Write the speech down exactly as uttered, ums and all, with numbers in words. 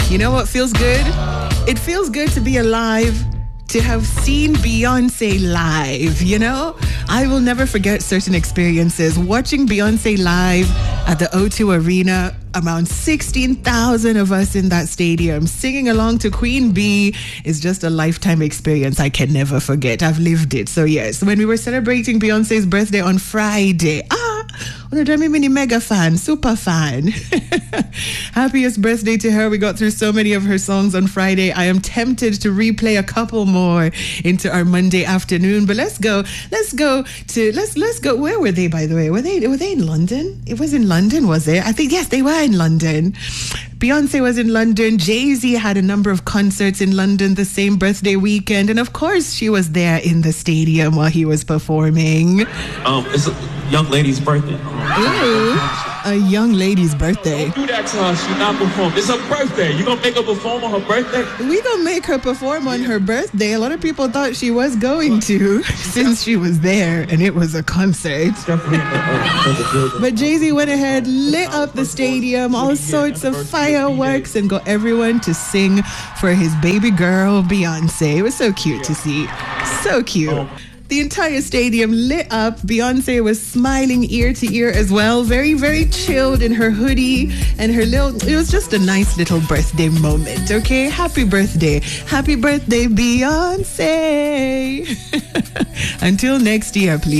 You know what feels good? It feels good to be alive, to have seen Beyonce live, you know? I will never forget certain experiences. Watching Beyonce live at the O two Arena, around sixteen thousand of us in that stadium, singing along to Queen Bee is just a lifetime experience I can never forget. I've lived it. So yes, when we were celebrating Beyonce's birthday on Friday, ah, I'm mini mega fan, super fan. Happiest birthday to her. We got through so many of her songs on Friday. I am tempted to replay a couple more into our Monday afternoon, but let's go. Let's go to let's let's go. Where were they, by the way? Were they were they in London? It was in London, was it? I think yes, they were in London. Beyonce was in London. Jay-Z had a number of concerts in London the same birthday weekend, and of course she was there in the stadium while he was performing. Um, it's a young lady's birthday. Ooh, a young lady's birthday. Don't do that to her. She not perform. It's her birthday. You gonna make her perform on her birthday? We gonna make her perform on her birthday. A lot of people thought she was going to, since she was there and it was a concert. But Jay-Z went ahead, lit up the stadium, all sorts of fireworks, and got everyone to sing for his baby girl Beyonce. It was so cute to see. So cute. The entire stadium lit up. Beyonce was smiling ear to ear as well. Very, very chilled in her hoodie and her little... It was just a nice little birthday moment, okay? Happy birthday. Happy birthday, Beyonce. Until next year, please.